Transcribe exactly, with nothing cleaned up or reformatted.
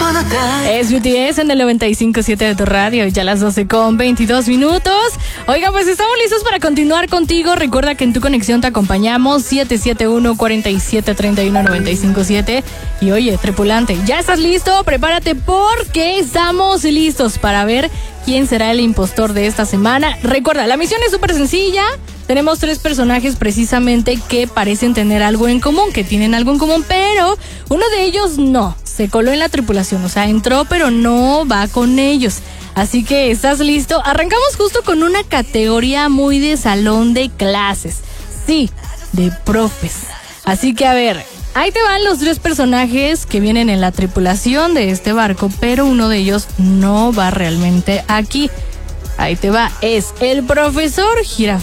Es B T S en el noventa y cinco punto siete de tu radio, ya las doce con veintidós minutos. Oiga, pues estamos listos para continuar contigo. Recuerda que en tu conexión te acompañamos siete siete uno, cuatro siete, tres uno, nueve cinco siete. Y oye, tripulante, ¿ya estás listo? Prepárate porque estamos listos para ver quién será el impostor de esta semana. Recuerda, la misión es súper sencilla. Tenemos tres personajes precisamente que parecen tener algo en común, que tienen algo en común, pero uno de ellos no, se coló en la tripulación, o sea, entró pero no va con ellos. Así que, ¿estás listo? Arrancamos justo con una categoría muy de salón de clases, sí, de profes. Así que, a ver, ahí te van los tres personajes que vienen en la tripulación de este barco, pero uno de ellos no va realmente aquí. Ahí te va, es el profesor Girafales.